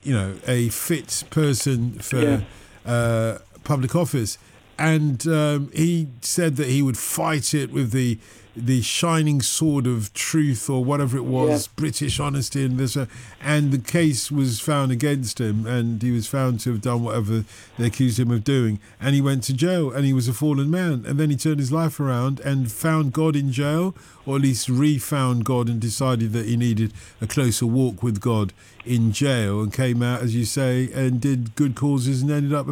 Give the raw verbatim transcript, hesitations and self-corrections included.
you know, a fit person for Yeah. uh, public office. And um, he said that he would fight it with the the shining sword of truth or whatever it was, Yeah. British honesty and this. Uh, and the case was found against him, and he was found to have done whatever they accused him of doing. And he went to jail, and he was a fallen man. And then he turned his life around and found God in jail, or at least re-found God and decided that he needed a closer walk with God in jail, and came out, as you say, and did good causes and ended up